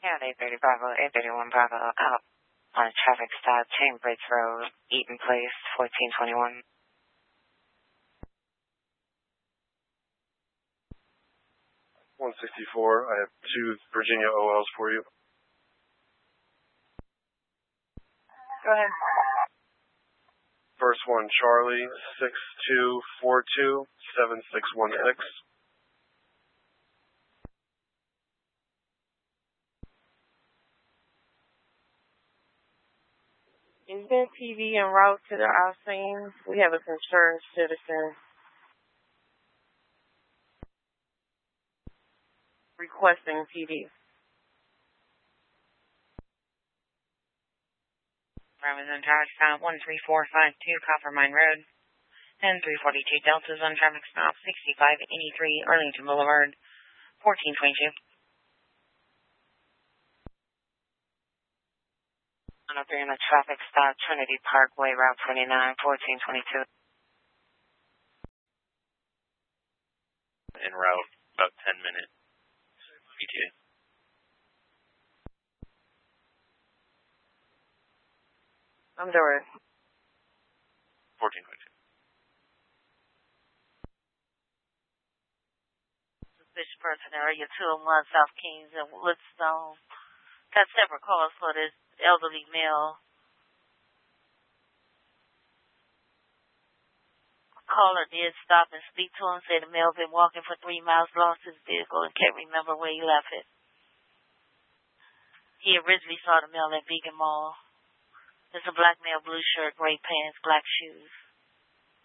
Yeah, 830 Bravo, 831 Bravo, out on a traffic stop, Cambridge Road, Eaton Place, 1421. 164, I have 2 Virginia OLs for you. Go ahead. First one, Charlie, 6242-7616. Is there TV en route to the scene? We have a concerned citizen requesting PD. Amazon traffic stop 13452 Copper Mine Road, and 342 Delta's on traffic stop 6583 Arlington Boulevard, 1422. 103 on a traffic stop Trinity Parkway, Route 29, 1422. En route, about 10 minutes. ETA. I'm Doris. 1422. Suspicious person area 201 South Kings and Woodstone. Got several calls for this elderly male. Caller did stop and speak to him, said the male been walking for 3 miles, lost his vehicle, and can't remember where he left it. He originally saw the male at Beacon Mall. It's a black male, blue shirt, gray pants, black shoes.